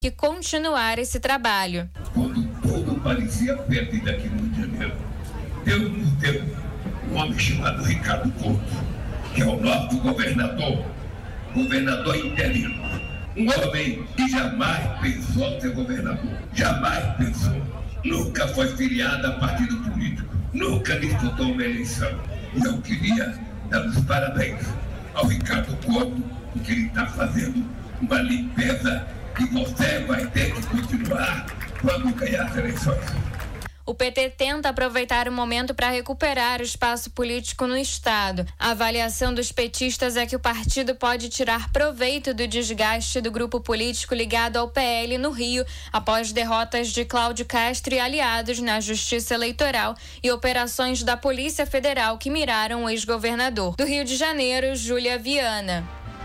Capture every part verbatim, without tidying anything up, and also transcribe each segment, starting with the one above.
que continuar esse trabalho. Quando tudo parecia perdido aqui no Rio de Janeiro, Deus nos deu um homem chamado Ricardo Couto, que é o nosso governador, governador interino. Um homem que jamais pensou ser governador, jamais pensou. Nunca foi filiado a partido político, nunca disputou uma eleição. E eu queria dar os parabéns ao Ricardo Couto, porque ele está fazendo uma limpeza que você vai ter que continuar quando ganhar as eleições. O P T tenta aproveitar o momento para recuperar o espaço político no estado. A avaliação dos petistas é que o partido pode tirar proveito do desgaste do grupo político ligado ao P L no Rio, após derrotas de Cláudio Castro e aliados na Justiça Eleitoral e operações da Polícia Federal que miraram o ex-governador. Do Rio de Janeiro, Júlia Viana.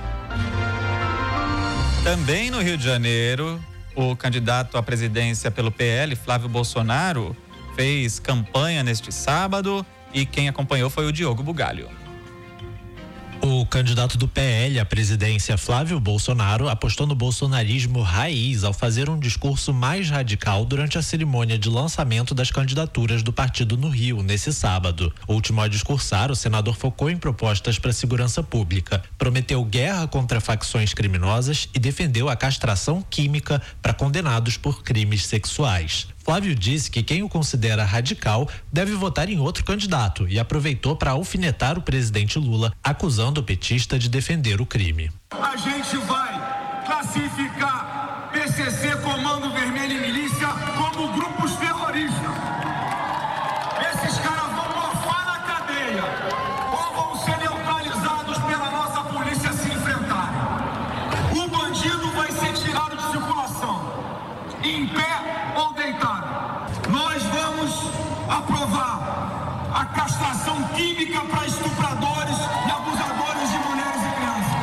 Também no Rio de Janeiro, o candidato à presidência pelo P L, Flávio Bolsonaro, fez campanha neste sábado e quem acompanhou foi o Diogo Bugalho. O candidato do P L à presidência, Flávio Bolsonaro, apostou no bolsonarismo raiz ao fazer um discurso mais radical durante a cerimônia de lançamento das candidaturas do partido no Rio, nesse sábado. Último a discursar, o senador focou em propostas para a segurança pública, prometeu guerra contra facções criminosas e defendeu a castração química para condenados por crimes sexuais. Flávio disse que quem o considera radical deve votar em outro candidato e aproveitou para alfinetar o presidente Lula, acusando o petista de defender o crime. A gente vai classificar P C C, Comando Vermelho e Milícia como grupos terroristas. Esses caras vão morfar na cadeia ou vão ser neutralizados pela nossa polícia se enfrentarem. O bandido vai ser tirado de circulação, em pé ou deitado. Nós vamos aprovar a castração química para estupradores e abusadores de mulheres e crianças.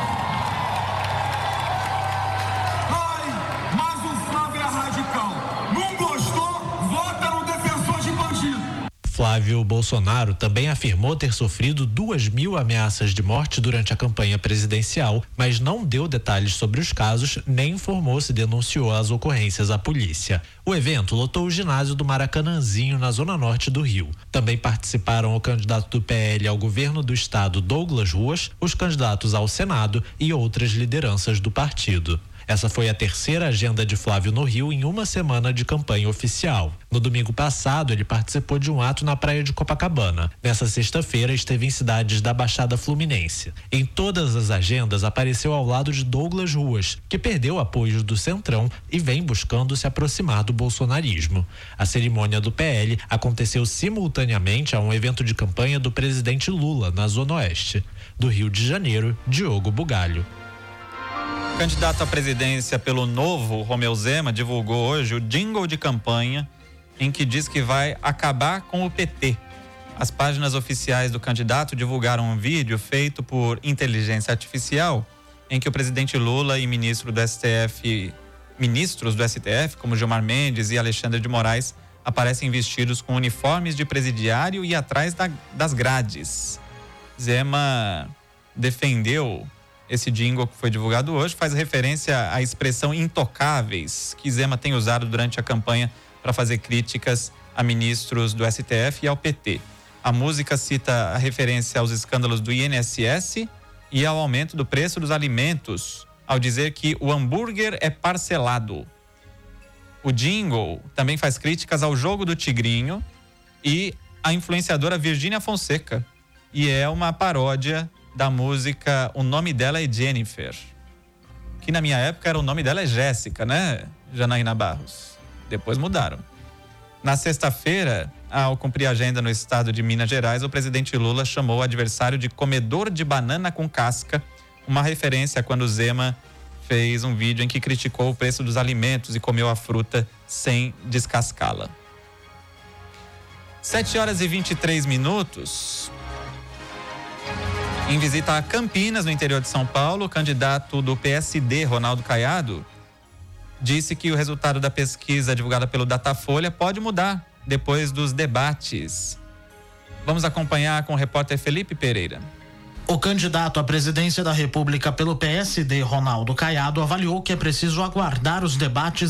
Ai, mas o Flávio é radical. Não gostou? Vota no defensor de bandido. Flávio Bolsonaro também afirmou ter sofrido duas mil ameaças de morte durante a campanha presidencial, mas não deu detalhes sobre os casos, nem informou se denunciou as ocorrências à polícia. O evento lotou o ginásio do Maracanãzinho, na zona norte do Rio. Também participaram o candidato do P L ao governo do estado, Douglas Ruas, os candidatos ao Senado e outras lideranças do partido. Essa foi a terceira agenda de Flávio no Rio em uma semana de campanha oficial. No domingo passado, ele participou de um ato na praia de Copacabana. Nessa sexta-feira, esteve em cidades da Baixada Fluminense. Em todas as agendas, apareceu ao lado de Douglas Ruas, que perdeu apoios do Centrão e vem buscando se aproximar do bolsonarismo. A cerimônia do P L aconteceu simultaneamente a um evento de campanha do presidente Lula, na Zona Oeste. Do Rio de Janeiro, Diogo Bugalho. O candidato à presidência pelo Novo, Romeu Zema, divulgou hoje o jingle de campanha em que diz que vai acabar com o P T. As páginas oficiais do candidato divulgaram um vídeo feito por inteligência artificial em que o presidente Lula e ministro do S T F, ministros do S T F, como Gilmar Mendes e Alexandre de Moraes, aparecem vestidos com uniformes de presidiário e atrás da, das grades. Zema defendeu esse jingle que foi divulgado hoje, faz referência à expressão intocáveis que Zema tem usado durante a campanha para fazer críticas a ministros do S T F e ao P T. A música cita a referência aos escândalos do I N S S e ao aumento do preço dos alimentos, ao dizer que o hambúrguer é parcelado. O jingle também faz críticas ao jogo do Tigrinho e à influenciadora Virgínia Fonseca, e é uma paródia da música O Nome Dela é Jennifer, que na minha época era o nome dela é Jéssica, né, Janaína Barros? Depois mudaram. Na sexta-feira, ao cumprir a agenda no estado de Minas Gerais, o presidente Lula chamou o adversário de comedor de banana com casca, uma referência a quando Zema fez um vídeo em que criticou o preço dos alimentos e comeu a fruta sem descascá-la. sete horas e vinte e três minutos. Em visita a Campinas, no interior de São Paulo, o candidato do P S D, Ronaldo Caiado, disse que o resultado da pesquisa divulgada pelo Datafolha pode mudar depois dos debates. Vamos acompanhar com o repórter Felipe Pereira. O candidato à presidência da República pelo P S D, Ronaldo Caiado, avaliou que é preciso aguardar os debates